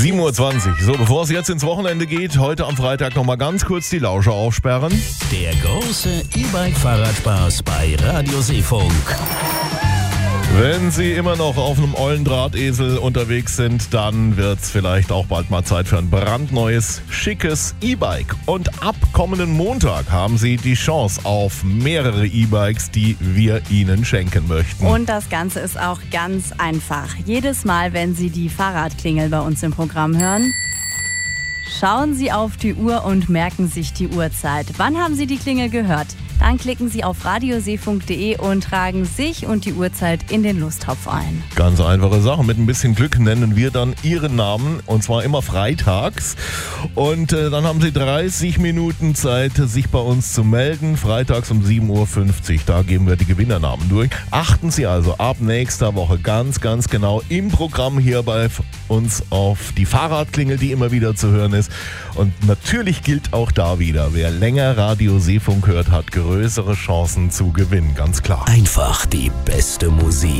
7:20 Uhr. So, bevor es jetzt ins Wochenende geht, heute am Freitag nochmal ganz kurz die Lauscher aufsperren. Der große E-Bike-Fahrradspaß bei Radio Seefunk. Wenn Sie immer noch auf einem ollen Drahtesel unterwegs sind, dann wird's vielleicht auch bald mal Zeit für ein brandneues, schickes E-Bike. Und ab kommenden Montag haben Sie die Chance auf mehrere E-Bikes, die wir Ihnen schenken möchten. Und das Ganze ist auch ganz einfach. Jedes Mal, wenn Sie die Fahrradklingel bei uns im Programm hören, schauen Sie auf die Uhr und merken sich die Uhrzeit. Wann haben Sie die Klingel gehört? Dann klicken Sie auf radioseefunk.de und tragen sich und die Uhrzeit in den Lostopf ein. Ganz einfache Sache. Mit ein bisschen Glück nennen wir dann Ihren Namen, und zwar immer freitags. Und dann haben Sie 30 Minuten Zeit, sich bei uns zu melden. Freitags um 7:50 Uhr. Da geben wir die Gewinnernamen durch. Achten Sie also ab nächster Woche ganz genau im Programm hier bei uns auf die Fahrradklingel, die immer wieder zu hören ist. Und natürlich gilt auch da wieder, wer länger Radio Seefunk hört, hat größere Chancen zu gewinnen, ganz klar. Einfach die beste Musik.